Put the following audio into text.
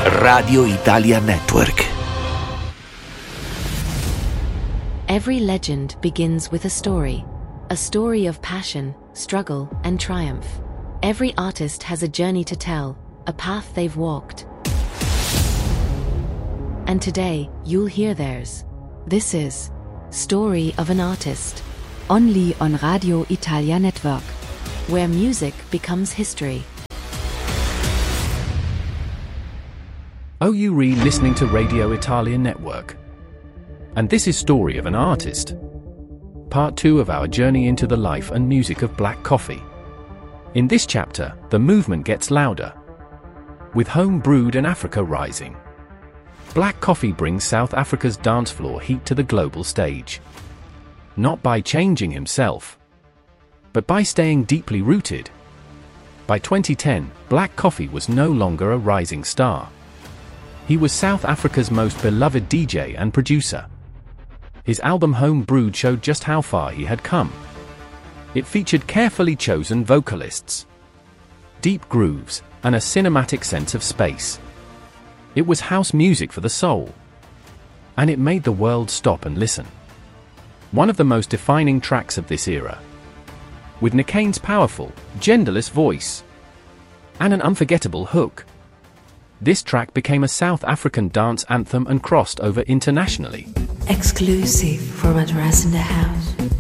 Radio Italia Network. Every legend begins with a story of passion, struggle, and triumph. Every artist has a journey to tell, a path they've walked. And today, you'll hear theirs. This is Story of an Artist. Only on Radio Italia Network, where music becomes history. Oh, you listening to Radio Italia Network. And this is Story of an Artist. Part 2 of our journey into the life and music of Black Coffee. In this chapter, the movement gets louder. With home brewed and Africa rising. Black Coffee brings South Africa's dance floor heat to the global stage. Not by changing himself, but by staying deeply rooted. By 2010, Black Coffee was no longer a rising star. He was South Africa's most beloved DJ and producer. His album Home Brewed showed just how far he had come. It featured carefully chosen vocalists, deep grooves, and a cinematic sense of space. It was house music for the soul. And it made the world stop and listen. One of the most defining tracks of this era. With Nakane's powerful, genderless voice. And an unforgettable hook. This track became a South African dance anthem and crossed over internationally. Exclusive for Madras in the House.